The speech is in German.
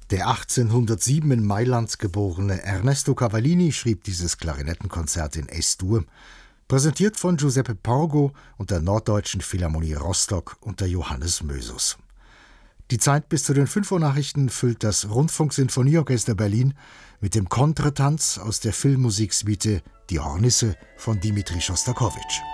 Der 1807 in Mailand geborene Ernesto Cavallini schrieb dieses Klarinettenkonzert in Es-Dur, präsentiert von Giuseppe Porgo und der Norddeutschen Philharmonie Rostock unter Johannes Mösus. Die Zeit bis zu den 5 Uhr Nachrichten füllt das Rundfunksinfonieorchester Berlin mit dem Contretanz aus der Filmmusiksuite Die Hornisse von Dmitri Schostakowitsch.